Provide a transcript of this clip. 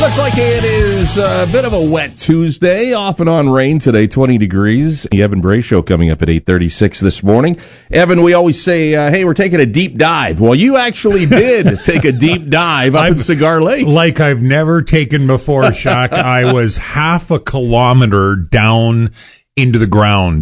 Looks like it is a bit of a wet Tuesday, off and on rain today, 20 degrees. The Evan Bray Show coming up at 8:36 this morning. Evan, we always say, hey, we're taking a deep dive. Well, you actually did take a deep dive up in Cigar Lake. Like I've never taken before, Shock. I was half a kilometer down into the ground.